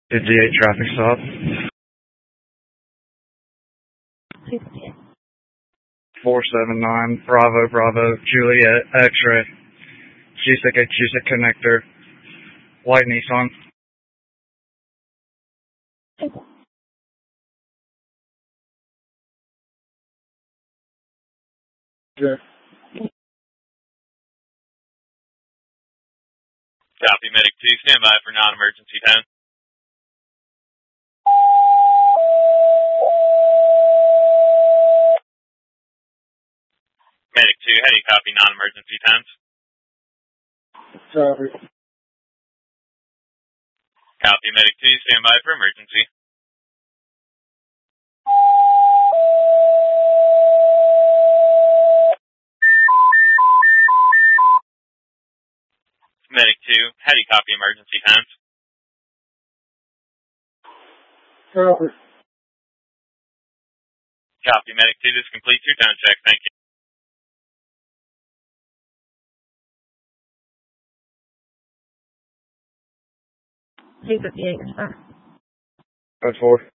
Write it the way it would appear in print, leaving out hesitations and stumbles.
58 traffic stop. 479 Bravo Bravo Juliet X-ray. Cusick at Cusick connector. White Nissan. Sure. Copy, Medic 2, stand by for non-emergency 10. Medic 2, how do you copy non-emergency 10s? Copy. Copy, Medic 2, stand by for emergency. Medic 2, how do you copy emergency 10s? Copy. Copy, Medic 2, this completes your tone check, thank you. Hey, 58. That's 4.